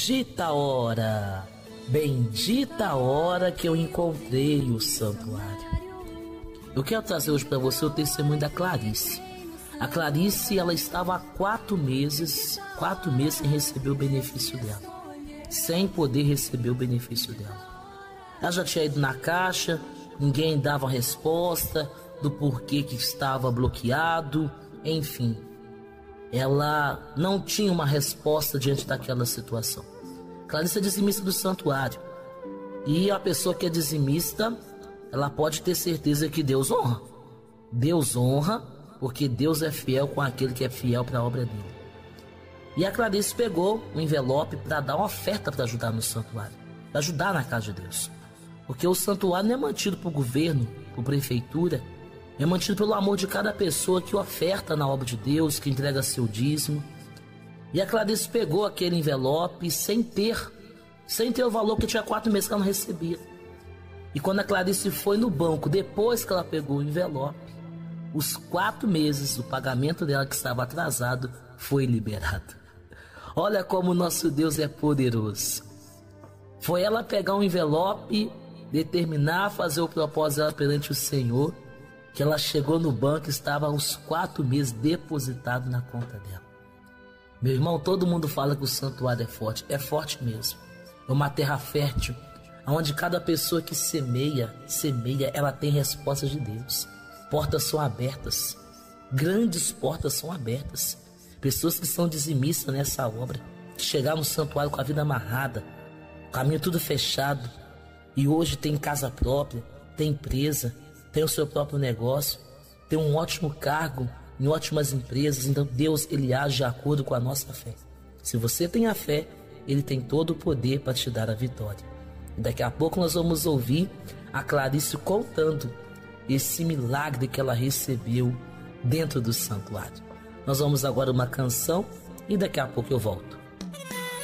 Bendita a hora que eu encontrei o santuário. Eu quero trazer hoje para você o testemunho da Clarice. A Clarice, ela estava há 4 meses sem receber o benefício dela, sem poder receber o benefício dela. Ela já tinha ido na caixa, ninguém dava resposta do porquê que estava bloqueado, enfim. Ela não tinha uma resposta diante daquela situação. Clarice é dizimista do santuário. E a pessoa que é dizimista, ela pode ter certeza que Deus honra. Deus honra, porque Deus é fiel com aquele que é fiel para a obra dele. E a Clarice pegou um envelope para dar uma oferta para ajudar no santuário, para ajudar na casa de Deus. Porque o santuário não é mantido por governo, por prefeitura, é mantido pelo amor de cada pessoa que oferta na obra de Deus, que entrega seu dízimo. E a Clarice pegou aquele envelope sem ter o valor, que tinha 4 meses que ela não recebia. E quando a Clarice foi no banco, depois que ela pegou o envelope, os 4 meses do pagamento dela que estava atrasado foi liberado. Olha como o nosso Deus é poderoso. Foi ela pegar um envelope, determinar fazer o propósito dela perante o Senhor, que ela chegou no banco e estava os 4 meses depositado na conta dela. Meu irmão, todo mundo fala que o santuário é forte mesmo. É uma terra fértil, onde cada pessoa que semeia, ela tem respostas de Deus. Portas são abertas, grandes portas são abertas. Pessoas que são dizimistas nessa obra, que chegaram no santuário com a vida amarrada, caminho tudo fechado, e hoje tem casa própria, tem empresa, tem o seu próprio negócio, tem um ótimo cargo em ótimas empresas. Então Deus, ele age de acordo com a nossa fé. Se você tem a fé, ele tem todo o poder para te dar a vitória. E daqui a pouco nós vamos ouvir a Clarice contando esse milagre que ela recebeu dentro do santuário. Nós vamos agora uma canção e daqui a pouco eu volto.